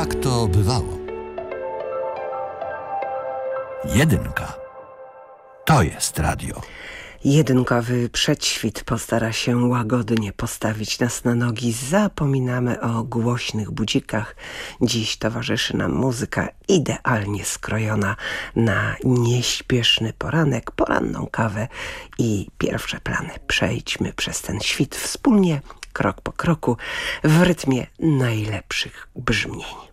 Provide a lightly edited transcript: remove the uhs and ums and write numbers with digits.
Tak to bywało. Jedynka. To jest radio. Jedynkowy przedświt postara się łagodnie postawić nas na nogi. Zapominamy o głośnych budzikach. Dziś towarzyszy nam muzyka idealnie skrojona na nieśpieszny poranek, poranną kawę i pierwsze plany. Przejdźmy przez ten świt wspólnie, krok po kroku, w rytmie najlepszych brzmień.